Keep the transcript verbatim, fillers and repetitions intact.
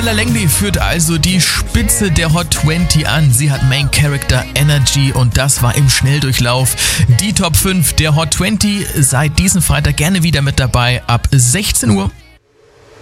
Ella Langley führt also die Spitze der Hot zwanzig an. Sie hat Main Character Energy und das war im Schnelldurchlauf. Die Top fünf der Hot zwanzig seit diesem Freitag gerne wieder mit dabei ab sechzehn Uhr.